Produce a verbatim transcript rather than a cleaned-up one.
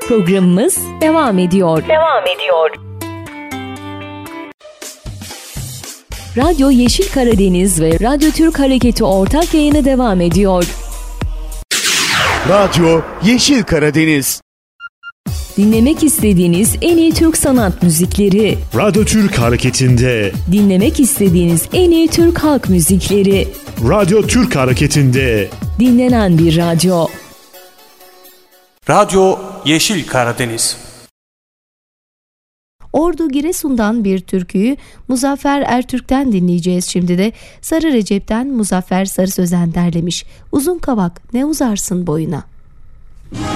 Programımız devam ediyor. Devam ediyor. Radyo Yeşil Karadeniz ve Radyo Türk Hareketi ortak yayını devam ediyor. Radyo Yeşil Karadeniz. Dinlemek istediğiniz en iyi Türk sanat müzikleri. Radyo Türk Hareketi'nde. Dinlemek istediğiniz en iyi Türk halk müzikleri. Radyo Türk Hareketi'nde. Dinlenen bir radyo. Radyo Yeşil Karadeniz. Ordu Giresun'dan bir türküyü Muzaffer Ertürk'ten dinleyeceğiz şimdi de. Sarı Recep'ten Muzaffer Sarı Sözen derlemiş. Uzun kavak ne uzarsın boyuna.